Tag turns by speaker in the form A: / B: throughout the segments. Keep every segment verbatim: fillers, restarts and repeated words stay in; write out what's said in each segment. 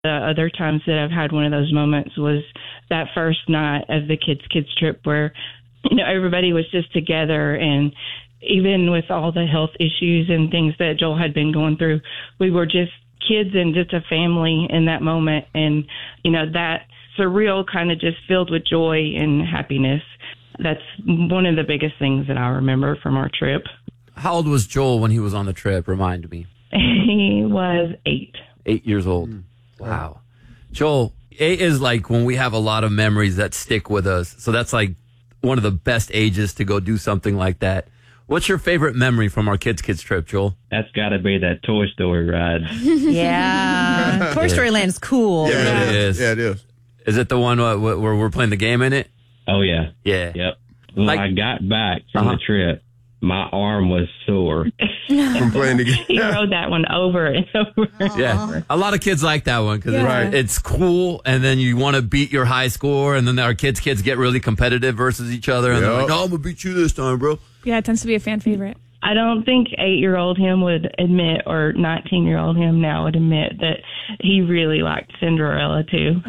A: The other times that I've had one of those moments was that first night of the kids kids trip where, you know, everybody was just together, and even with all the health issues and things that Joel had been going through, we were just kids and just a family in that moment. And, you know, that surreal kind of just filled with joy and happiness. That's one of the biggest things that I remember from our trip.
B: How old was Joel when he was on the trip? Remind me.
A: He was eight.
B: Eight years old. Mm. Wow. Joel, eight is like when we have a lot of memories that stick with us. So that's like one of the best ages to go do something like that. What's your favorite memory from our Kids Kids trip, Joel?
C: That's got to be that Toy Story ride.
D: Yeah. Toy Story Land's cool.
B: Yeah,
E: yeah,
B: it is.
E: Yeah, it is.
B: Is it the one where, where we're playing the game in it?
C: Oh, yeah.
B: Yeah.
C: Yep. When
B: Like-
C: I got back from
B: Uh-huh.
C: the trip, my arm was sore.
E: From playing the game.
A: He rode that one over and over.
B: Yeah. A lot of kids like that one because
D: Yeah.
B: it's, it's cool, and then you want to beat your high score, and then our kids kids get really competitive versus each other, and they're
E: Yep.
B: like, oh, I'm going to beat you this time, bro.
F: Yeah, it tends to be a fan favorite.
A: I don't think eight-year-old him would admit, or nineteen-year-old him now would admit, that he really liked Cinderella, too.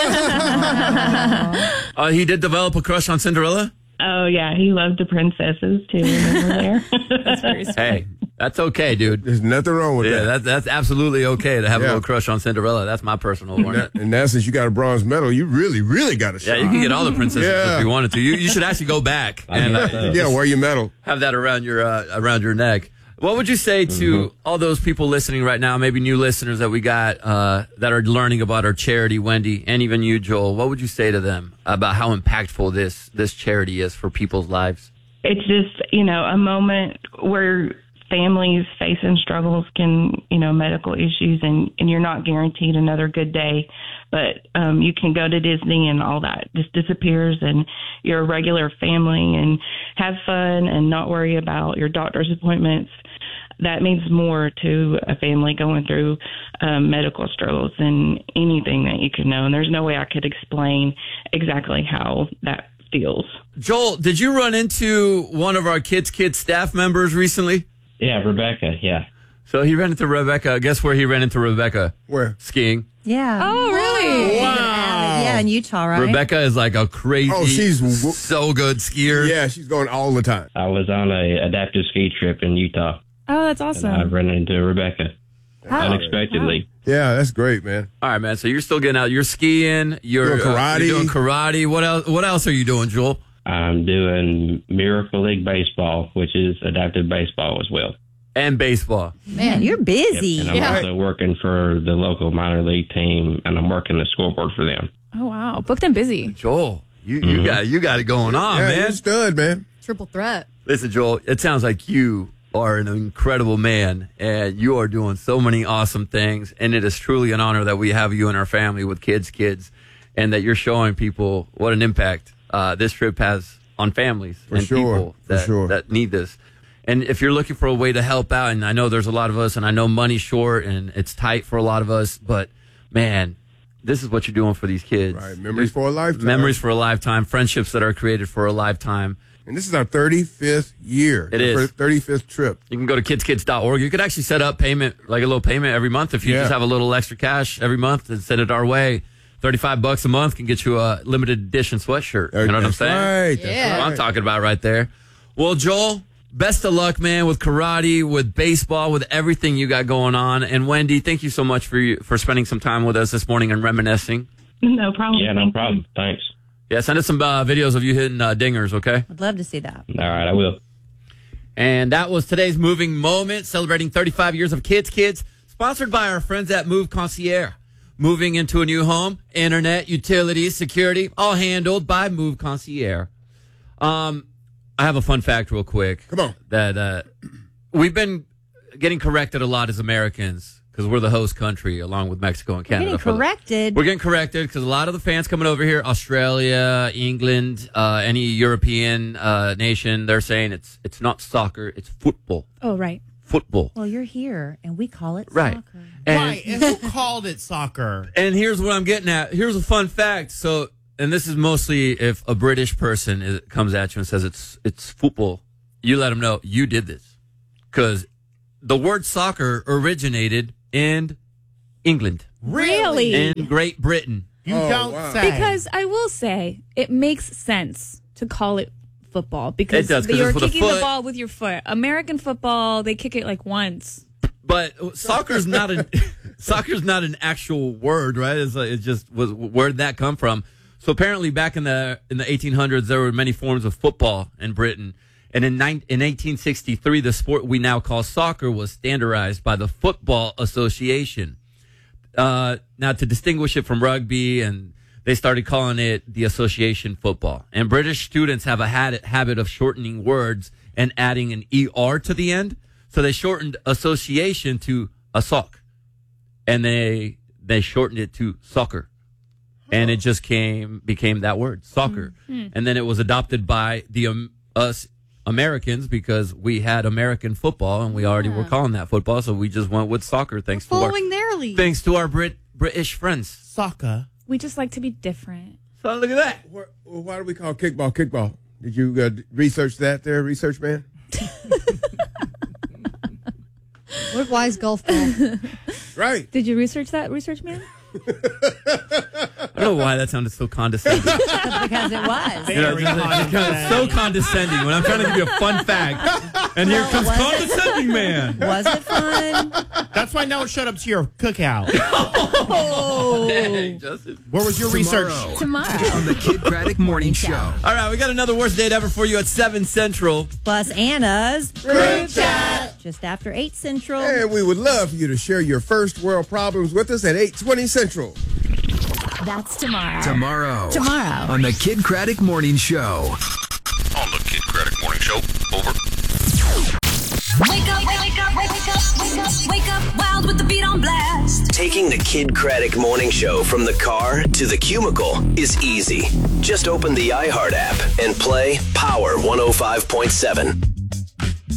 B: Uh, he did develop a crush on Cinderella?
A: Oh, yeah, he loved the princesses, too, over there.
F: That's very sweet.
B: Hey, that's okay, dude.
E: There's nothing wrong with
B: Yeah,
E: that.
B: that, that's absolutely okay to have a
E: Yeah.
B: little crush on Cinderella. That's my personal
E: And
B: one.
E: that- and now since you got a bronze medal, you really, really got a
B: Yeah,
E: shot.
B: you can get all the princesses
E: Yeah.
B: if you wanted to. You, you should actually go back and uh,
E: Yeah, wear your medal.
B: have that around your uh, around your neck. What would you say to
E: Mm-hmm.
B: all those people listening right now, maybe new listeners that we got uh, that are learning about our charity, Wendy, and even you, Joel? What would you say to them about how impactful this this charity is for people's lives?
A: It's just, you know, a moment where families facing struggles can, you know, medical issues, and, and you're not guaranteed another good day. But um, you can go to Disney and all that just disappears, and you're a regular family and have fun and not worry about your doctor's appointments. That means more to a family going through um, medical struggles than anything that you could know. And there's no way I could explain exactly how that feels.
B: Joel, did you run into one of our Kids Kids staff members recently?
C: Yeah, Rebecca, yeah.
B: So he ran into Rebecca. Guess where he ran into Rebecca?
E: Where?
B: Skiing.
D: Yeah.
F: Oh, really?
E: Wow.
D: Yeah, in Utah, right?
B: Rebecca is like a crazy,
E: Oh, she's w-
B: so good skier.
E: Yeah, she's going all the time.
C: I was on a adaptive ski trip in Utah,
F: Oh, that's
C: and
F: awesome.
C: I ran into Rebecca
D: Oh.
C: unexpectedly.
E: Yeah, that's great, man.
B: All right, man. So you're still getting out. You're skiing. You're
E: Doing
B: uh,
E: karate.
B: you're doing karate. What else? What else are you doing, Joel?
C: I'm doing Miracle League Baseball, which is adaptive baseball as well.
B: And baseball.
D: Man, you're busy.
C: And I'm
F: Yeah.
C: also working for the local minor league team, and I'm working the scoreboard for them.
F: Oh, wow. Booked and busy.
B: Joel, you, you
C: Mhm.
B: got you got it going on,
E: yeah,
B: man.
E: you're a stud, man.
D: Triple threat.
B: Listen, Joel, it sounds like you are an incredible man, and you are doing so many awesome things. And it is truly an honor that we have you in our family with Kids Kids, and that you're showing people what an impact uh, this trip has on families
E: For
B: and
E: sure,
B: people
E: for
B: that,
E: sure.
B: that need this. And if you're looking for a way to help out, and I know there's a lot of us, and I know money's short and it's tight for a lot of us, but man, this is what you're doing for these kids.
E: Right, memories for a lifetime.
B: Memories for a lifetime, friendships that are created for a lifetime.
E: And this is our thirty-fifth year.
B: It is.
E: Our thirty-fifth trip.
B: You can go to kids kids dot org. You could actually set up payment, like a little payment every month. If you
E: Yeah.
B: just have a little extra cash every month and send it our way, thirty-five bucks a month can get you a limited edition sweatshirt. You know what I'm
E: That's
B: saying?
E: Right,
D: Yeah.
E: that's
B: That's what I'm
E: right.
B: talking about right there. Well, Joel, best of luck, man, with karate, with baseball, with everything you got going on. And Wendy, thank you so much for you, for spending some time with us this morning and reminiscing.
A: No problem.
C: Yeah, no
A: Thank you.
C: problem. Thanks.
B: Yeah, send us some uh, videos of you hitting uh, dingers, okay?
D: I'd love to see that.
C: All right, I will.
B: And that was today's Moving Moment, celebrating thirty-five years of Kids Kids, sponsored by our friends at Move Concierge. Moving into a new home, internet, utilities, security, all handled by Move Concierge. Um, I have a fun fact real quick.
E: Come on.
B: That uh, we've been getting corrected a lot as Americans because we're the host country along with Mexico and Canada.
D: Getting
B: for the-
D: corrected.
B: We're getting corrected because a lot of the fans coming over here, Australia, England, uh, any European uh, nation, they're saying it's it's not soccer, it's football.
F: Oh, right.
B: Football.
D: Well, you're here, and we call it
B: Right.
D: soccer.
B: And,
G: Right, and who called it soccer?
B: and here's what I'm getting at. Here's a fun fact. So, and this is mostly if a British person is, comes at you and says it's it's football, you let them know you did this. Because the word soccer originated in England.
F: Really?
B: in Great Britain.
G: You
E: Oh,
G: don't
E: wow.
G: say.
F: Because I will say it makes sense to call it football because
B: It does, 'cause
F: you're
B: it's with a
F: kicking the
B: foot.
F: ball with your foot. American football, they kick it like once.
B: But soccer's not an soccer's not an actual word, right? It's, like, it just was where did that come from? So apparently, back in the in the eighteen hundreds, there were many forms of football in Britain, and in nine, in eighteen sixty-three, the sport we now call soccer was standardized by the Football Association. Uh, now, to distinguish it from rugby, and they started calling it the association football. And British students have a had, habit of shortening words and adding an er to the end. So they shortened association to a sock, and they they shortened it to soccer, and it just came became that word, soccer.
F: Mm-hmm.
B: And then it was adopted by the um, us Americans because we had American football, and we already were calling that football, so we just went with soccer. Thanks to our
D: Following their lead.
B: thanks to our Brit British friends.
G: Soccer.
F: We just like to be different.
B: So look at that.
E: Wh- well, why do we call kickball kickball? Did you uh, research that there, research man?
D: What wise golf ball?
E: Right.
F: Did you research that, research man?
B: I don't know why that sounded so condescending.
D: Because it was.
B: You know,
G: Very
B: just- it's kind of so condescending when I'm trying to give you a fun fact, and here
D: Well,
B: comes
D: was it-
B: condescending man.
D: Was it fun?
G: That's why no one showed up to your cookout.
B: Hey, Justin.
G: Where was your research?
F: Tomorrow.
H: On the Kid Craddock Morning Show.
B: All right, we got another worst date ever for you at seven Central.
D: Plus Anna's group chat. Just after eight Central.
E: And we would love for you to share your first world problems with us at eight twenty Central.
I: That's tomorrow.
H: Tomorrow.
I: Tomorrow.
H: On the Kid Craddock Morning Show.
J: On the Kid Craddock Morning Show. Over.
I: Wake up, wake up, wake up, wake up, wake up, wild with the beat on blast.
K: Taking the Kid Craddock Morning Show from the car to the cubicle is easy. Just open the iHeart app and play Power one oh five point seven.